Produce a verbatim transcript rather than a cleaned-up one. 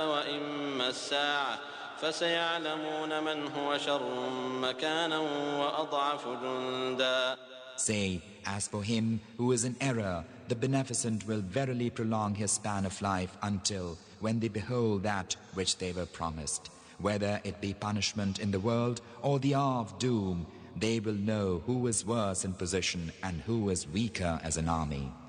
وإما الساعة فسيعلمون من هو شر مكانا وأضعف جندا. Say, as for him who is in error, the Beneficent will verily prolong his span of life until when they behold that which they were promised. Whether it be punishment in the world or the hour of doom, they will know who is worse in position and who is weaker as an army.